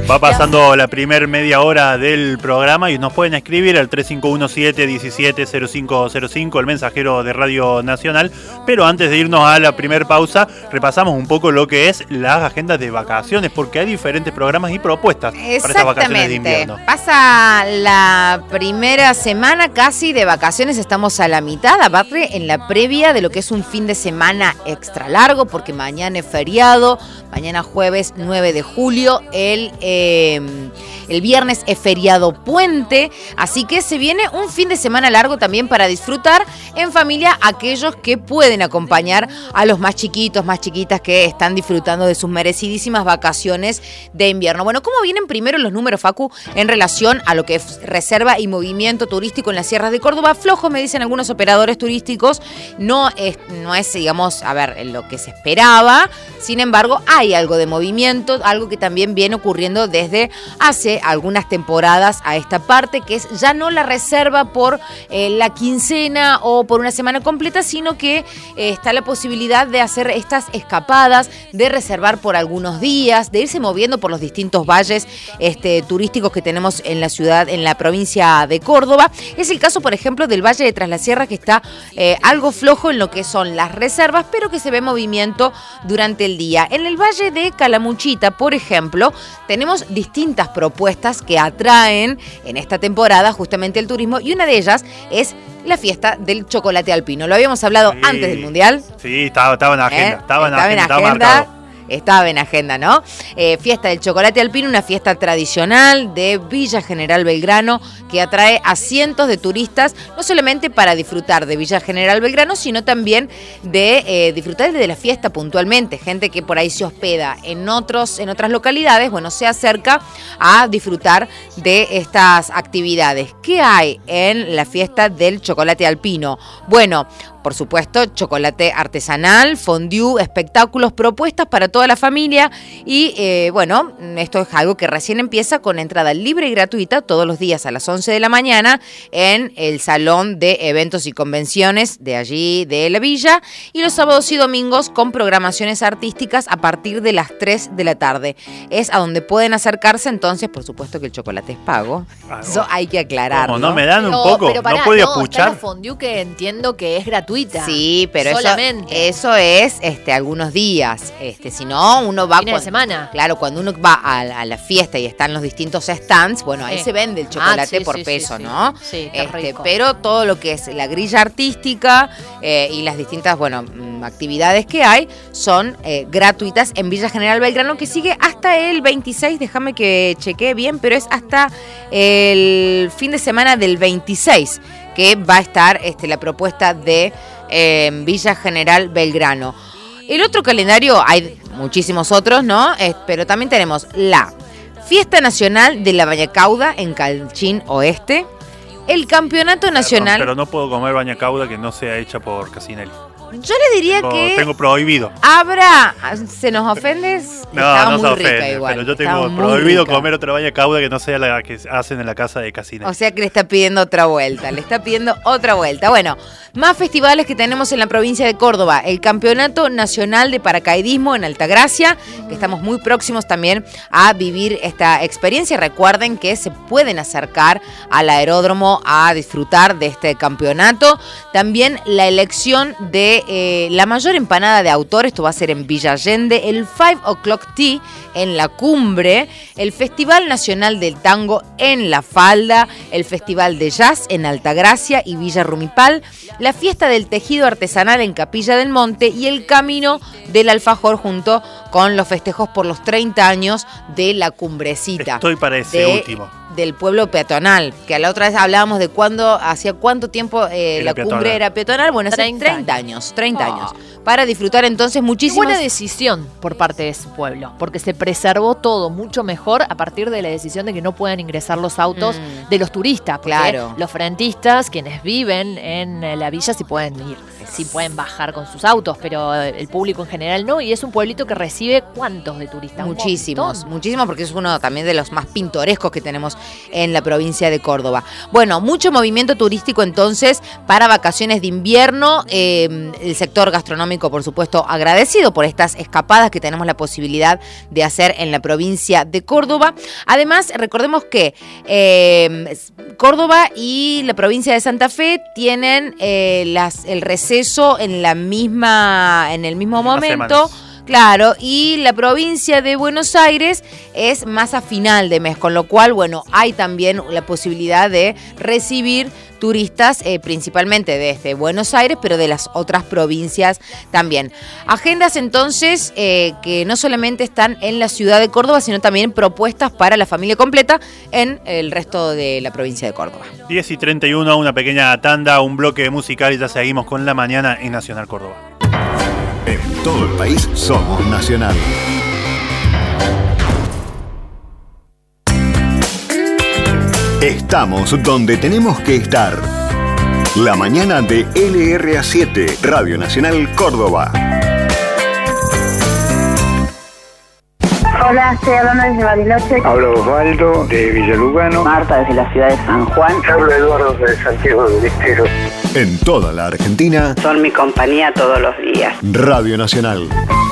Va pasando la primer media hora del programa y nos pueden escribir al 3517-170505, el mensajero de Radio Nacional. Pero antes de irnos a la primer pausa, repasamos un poco lo que es las agendas de vacaciones, porque hay diferentes programas y propuestas para estas vacaciones de invierno. Pasa la primera semana casi de vacaciones, estamos a la mitad, aparte en la previa de lo que es un fin de semana extra largo, porque mañana es feriado, mañana jueves 9 de julio, el viernes es feriado puente, así que se viene un fin de semana largo también para disfrutar en familia aquellos que pueden acompañar a los más chiquitos, más chiquitas que están disfrutando de sus merecidísimas vacaciones de invierno. Bueno, ¿cómo vienen primero los números, Facu, en relación a lo que es reserva y movimiento turístico en las sierras de Córdoba? Flojo, me dicen algunos operadores turísticos, no es, digamos, a ver, lo que se esperaba. Sin embargo, hay algo de movimiento, algo que también viene ocurriendo desde hace algunas temporadas a esta parte, que es ya no la reserva por la quincena o por una semana completa, sino que está la posibilidad de hacer estas escapadas, de reservar por algunos días, de irse moviendo por los distintos valles turísticos que tenemos en la ciudad, en la provincia de Córdoba. Es el caso, por ejemplo, del Valle de Tras la Sierra, que está algo flojo en lo que son las reservas, pero que se ve movimiento durante el día. En el Valle de Calamuchita, por ejemplo, tenemos distintas propuestas que atraen en esta temporada justamente el turismo, y una de ellas es la fiesta del chocolate alpino. Lo habíamos hablado antes del Mundial. Sí, estaba en agenda. Estaba marcado. Estaba en agenda, ¿no? Fiesta del chocolate alpino, una fiesta tradicional de Villa General Belgrano que atrae a cientos de turistas, no solamente para disfrutar de Villa General Belgrano, sino también de disfrutar de la fiesta puntualmente. Gente que por ahí se hospeda en otras localidades, bueno, se acerca a disfrutar de estas actividades. ¿Qué hay en la fiesta del chocolate alpino? Bueno, por supuesto, chocolate artesanal, fondue, espectáculos, propuestas para toda la familia y bueno, esto es algo que recién empieza con entrada libre y gratuita todos los días a las 11 de la mañana en el Salón de Eventos y Convenciones de allí de la villa, y los sábados y domingos con programaciones artísticas a partir de las 3 de la tarde. Es a donde pueden acercarse, entonces por supuesto que el chocolate es pago. Eso hay que aclararlo. Como no me dan un poco, pero pará, no puedo escuchar. La fondue que entiendo que es gratuita. Sí, pero solamente. Eso es algunos días. Si no, uno va... Fines de semana. Claro, cuando uno va a la fiesta y están los distintos stands, bueno, ahí se vende el chocolate por peso, ¿no? Sí, qué rico. Pero todo lo que es la grilla artística y las distintas, actividades que hay son gratuitas en Villa General Belgrano, que sigue hasta el 26, déjame que chequee bien, pero es hasta el fin de semana del 26 que va a estar la propuesta de Villa General Belgrano. El otro calendario, hay muchísimos otros, ¿no? Pero también tenemos la Fiesta Nacional de la Baña Cauda en Calchín Oeste, el Campeonato Nacional... Pero no puedo comer baña cauda que no sea hecha por Casinelli. Yo le diría que... Tengo prohibido. ¿Se nos ofende? No se rica ofende, igual. pero yo tengo prohibido comer otra baña cauda que no sea la que hacen en la casa de Casinelli. O sea que le está pidiendo otra vuelta, Bueno, más festivales que tenemos en la provincia de Córdoba. El Campeonato Nacional de Paracaidismo en Altagracia, que estamos muy próximos también a vivir esta experiencia. Recuerden que se pueden acercar al aeródromo a disfrutar de este campeonato. También la elección de la mayor empanada de autor, esto va a ser en Villa Allende, el 5 O'Clock Tea en La Cumbre, el Festival Nacional del Tango en La Falda, el Festival de Jazz en Altagracia y Villa Rumipal, la Fiesta del Tejido Artesanal en Capilla del Monte y el Camino del Alfajor junto con los festejos por los 30 años de La Cumbrecita. Estoy para ese último. Del pueblo peatonal, que a la otra vez hablábamos de hacía cuánto tiempo la cumbre era peatonal. Bueno, hace 30 años. Para disfrutar entonces muchísimo. Buena decisión por parte de su pueblo, porque se preservó todo mucho mejor a partir de la decisión de que no puedan ingresar los autos de los turistas. Porque los frentistas, quienes viven en la villa, sí pueden ir. sí pueden bajar con sus autos, pero el público en general no, y es un pueblito que recibe ¿cuántos de turistas? Muchísimos, porque es uno también de los más pintorescos que tenemos en la provincia de Córdoba. Bueno, mucho movimiento turístico entonces para vacaciones de invierno, el sector gastronómico por supuesto agradecido por estas escapadas que tenemos la posibilidad de hacer en la provincia de Córdoba. Además, recordemos que Córdoba y la provincia de Santa Fe tienen el receso en el mismo momento. Claro, y la provincia de Buenos Aires es más a final de mes, con lo cual, bueno, hay también la posibilidad de recibir turistas, principalmente desde Buenos Aires, pero de las otras provincias también. Agendas entonces que no solamente están en la ciudad de Córdoba, sino también propuestas para la familia completa en el resto de la provincia de Córdoba. 10:31, una pequeña tanda, un bloque musical y ya seguimos con la mañana en Nacional Córdoba. En todo el país somos Nacional. Estamos donde tenemos que estar. La mañana de LRA7, Radio Nacional Córdoba. Hola, estoy hablando desde Bariloche. Hablo Osvaldo de Villalugano. Marta desde la ciudad de San Juan. Hablo Eduardo de Santiago del Estero. En toda la Argentina. Son mi compañía todos los días. Radio Nacional.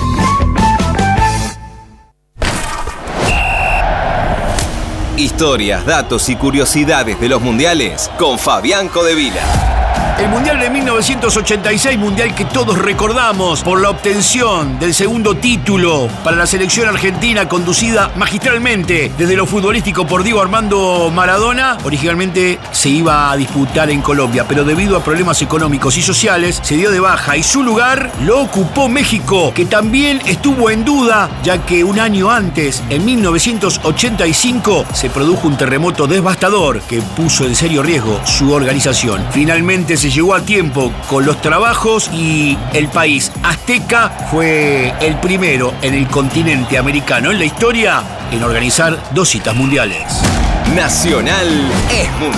Historias, datos y curiosidades de los mundiales con Fabián Codevila. El Mundial de 1986, mundial que todos recordamos por la obtención del segundo título para la selección argentina, conducida magistralmente desde lo futbolístico por Diego Armando Maradona. Originalmente se iba a disputar en Colombia, pero debido a problemas económicos y sociales se dio de baja y su lugar lo ocupó México, que también estuvo en duda, ya que un año antes, en 1985, se produjo un terremoto devastador que puso en serio riesgo su organización. Finalmente se llegó a tiempo con los trabajos y el país azteca fue el primero en el continente americano en la historia en organizar 2 citas mundiales. Nacional es mundial.